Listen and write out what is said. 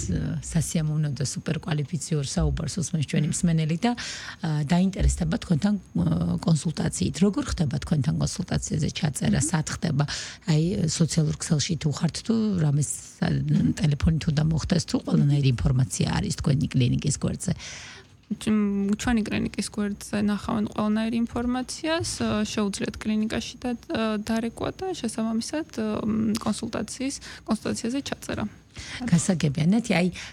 სასიამოვნო და სუპერკვალიფიციურ საუბარს უსმენს ჩვენი მსმენელი და დაინტერესდება თქვენთან კონსულტაციით. როგორ ხდება თქვენთან კონსულტაციაზე ჩაწერა, სად ხდება? აი სოციალურ ქსელში თუ ხართ თუ რამეს ტელეფონით თუ დამოხდეს თუ ყველანაირი ინფორმაცია არის თქვენი კლინიკის გვერდზე. ჩვენი კლინიკის გვერდზე ნახავენ ყველანაირი ინფორმაციას, შეუძლიათ კლინიკაში დარეკვა და შესაბამისად კონსულტაციაზე ჩაწერა. გასაგებია, ნათი, აი